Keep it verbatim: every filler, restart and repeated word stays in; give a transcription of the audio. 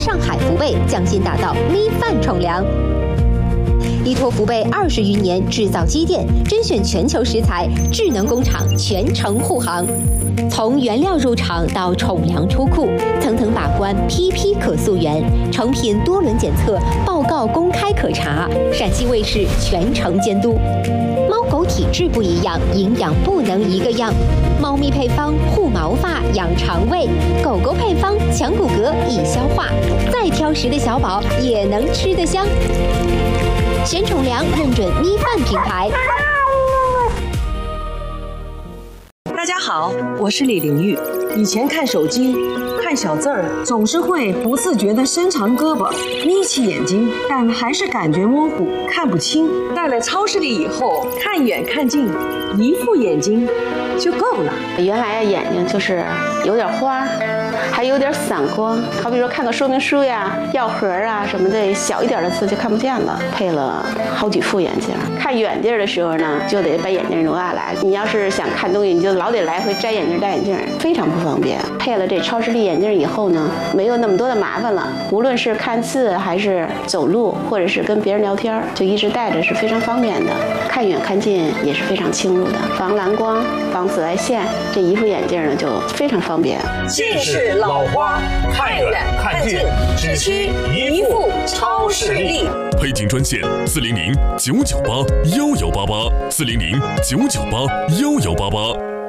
上海福贝匠心打造咪饭宠粮。依托福贝二十余年制造积淀，甄选全球食材，智能工厂全程护航。从原料入场到宠粮出库，层层把关，批批可溯源，成品多轮检测，报告公开可查，陕西卫视全程监督。猫狗体质不一样，营养不能一个样。猫咪配方护毛发、养肠胃，狗狗配方强骨骼、易消化。再挑食的小宝也能吃得香。选宠粮认准咪饭品牌。 大家好，我是李玲玉。以前看手机看小字儿，总是会不自觉地伸长胳膊，眯起眼睛，但还是感觉模糊，看不清。到了超市里以后，看远看近，一副眼睛就够了。 原来眼睛就是有点花，还有点散光，好比说看个说明书呀、药盒啊什么的，小一点的字就看不见了。配了好几副眼镜，看远地儿的时候呢，就得把眼镜挪下来。你要是想看东西，你就老得来回摘眼镜、戴眼镜，非常不方便。配了这超视力眼镜以后呢，没有那么多的麻烦了。无论是看字，还是走路，或者是跟别人聊天，就一直戴着是非常方便的。看远看近也是非常清楚的，防蓝光、防紫外线。这一副眼镜呢就非常方便。 近视老花，看远看近，只需一副超视力。 配镜专线：四零零九九八幺幺八八，四零零九九八幺幺八八。